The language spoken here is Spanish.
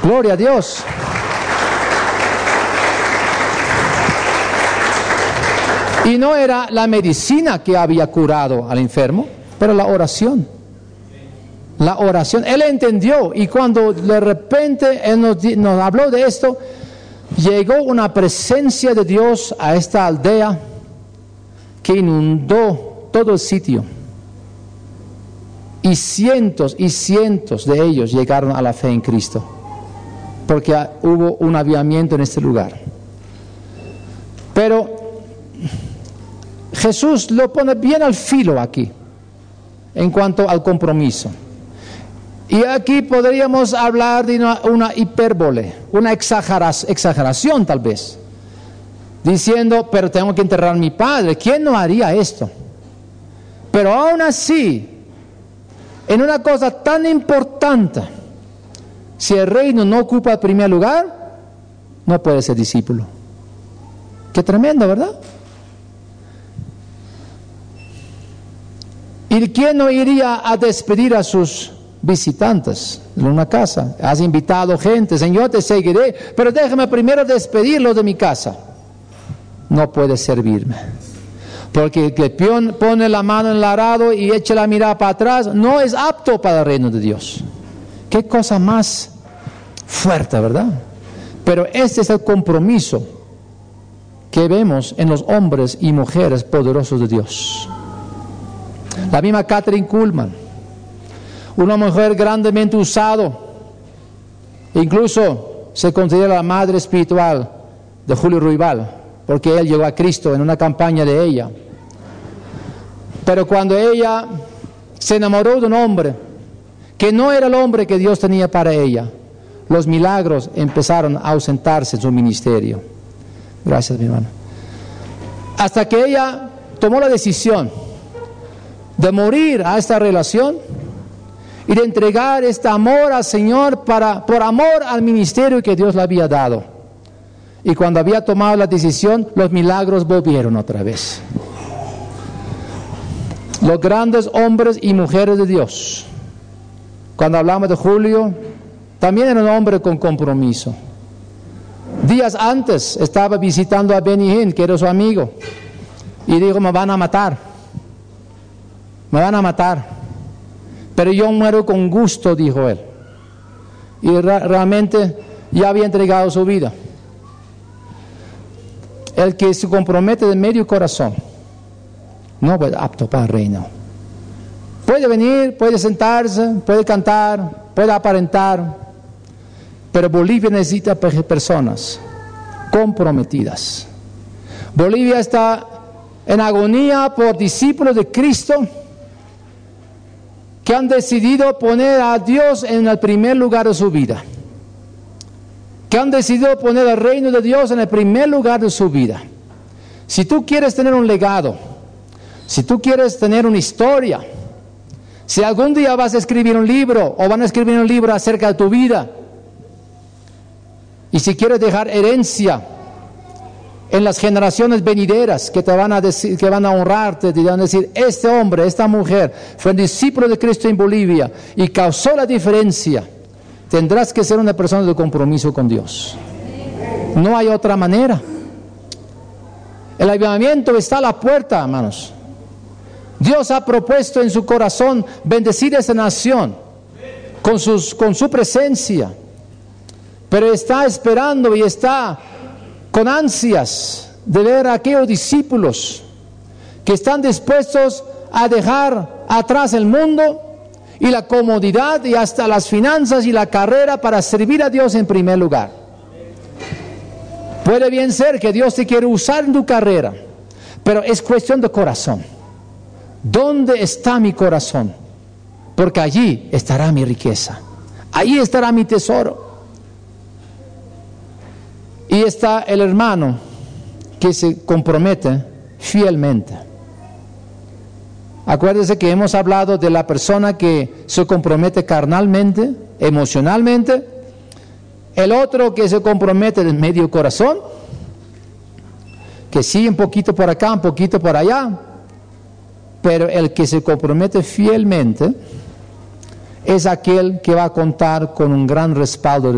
Gloria a Dios. Y no era la medicina que había curado al enfermo, pero la oración. La oración. Él entendió, y cuando de repente Él nos habló de esto, llegó una presencia de Dios a esta aldea que inundó todo el sitio. Y cientos de ellos llegaron a la fe en Cristo, porque hubo un avivamiento en este lugar. Pero Jesús lo pone bien al filo aquí, en cuanto al compromiso. Y aquí podríamos hablar de una hipérbole, una exageración tal vez, diciendo, pero tengo que enterrar a mi padre. ¿Quién no haría esto? Pero aún así, en una cosa tan importante, si el reino no ocupa el primer lugar, no puede ser discípulo. Qué tremendo, ¿verdad? ¿Y quién no iría a despedir a sus visitantes en una casa? Has invitado gente, Señor, te seguiré, pero déjame primero despedirlo de mi casa. No puede servirme, porque el que pone la mano en el arado y echa la mirada para atrás no es apto para el reino de Dios. Qué cosa más fuerte, ¿verdad? Pero este es el compromiso que vemos en los hombres y mujeres poderosos de Dios. La misma Kathryn Kuhlman, una mujer grandemente usada, incluso se considera la madre espiritual de Julio Ruibal, porque él llegó a Cristo en una campaña de ella. Pero cuando ella se enamoró de un hombre que no era el hombre que Dios tenía para ella, los milagros empezaron a ausentarse en su ministerio. Gracias, mi hermano. Hasta que ella tomó la decisión de morir a esta relación y de entregar este amor al Señor por amor al ministerio que Dios le había dado. Y cuando había tomado la decisión, los milagros volvieron otra vez. Los grandes hombres y mujeres de Dios, cuando hablamos de Julio, también era un hombre con compromiso. Días antes estaba visitando a Benny Hinn, que era su amigo, y dijo, me van a matar, pero yo muero con gusto, dijo él. Y realmente ya había entregado su vida. El que se compromete de medio corazón no es apto para el reino. Puede venir, puede sentarse, puede cantar, puede aparentar, pero Bolivia necesita personas comprometidas. Bolivia está en agonía por discípulos de Cristo que han decidido poner a Dios en el primer lugar de su vida, que han decidido poner el reino de Dios en el primer lugar de su vida. Si tú quieres tener un legado, si tú quieres tener una historia, si algún día vas a escribir un libro o van a escribir un libro acerca de tu vida, y si quieres dejar herencia en las generaciones venideras que te van a decir, que van a honrarte, te van a decir, este hombre, esta mujer fue un discípulo de Cristo en Bolivia y causó la diferencia, tendrás que ser una persona de compromiso con Dios. No hay otra manera. El avivamiento está a la puerta, hermanos. Dios ha propuesto en su corazón bendecir esa nación con su presencia, pero está esperando y está con ansias de ver a aquellos discípulos que están dispuestos a dejar atrás el mundo y la comodidad y hasta las finanzas y la carrera para servir a Dios en primer lugar. Puede bien ser que Dios te quiere usar en tu carrera, pero es cuestión de corazón. ¿Dónde está mi corazón? Porque allí estará mi riqueza, allí estará mi tesoro. Y está el hermano que se compromete fielmente. Acuérdese que hemos hablado de la persona que se compromete carnalmente, emocionalmente, el otro que se compromete de medio corazón, que sigue un poquito por acá, un poquito por allá, pero el que se compromete fielmente es aquel que va a contar con un gran respaldo de